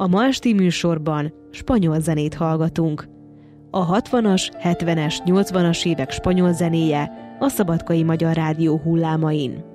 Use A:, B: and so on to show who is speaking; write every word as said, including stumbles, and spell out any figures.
A: A ma esti műsorban spanyol zenét hallgatunk. A hatvanas, hetvenes, nyolcvanas évek spanyol zenéje a Szabadkai Magyar Rádió hullámain.